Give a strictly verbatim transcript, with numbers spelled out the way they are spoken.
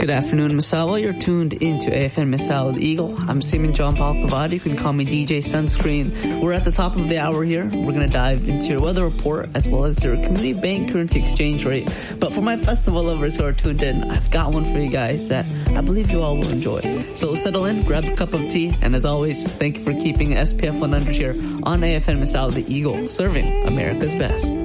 Good afternoon, Misawa. You're tuned into A F M Misawa the Eagle. I'm Seaman John Paul Cavadi. You can call me D J Sunscreen. We're at the top of the hour here. We're going to dive into your weather report as well as your community bank currency exchange rate. But for my festival lovers who are tuned in, I've got one for you guys that I believe you all will enjoy. So settle in, grab a cup of tea, and as always, thank you for keeping S P F one hundred here on A F M Misawa the Eagle, serving America's best.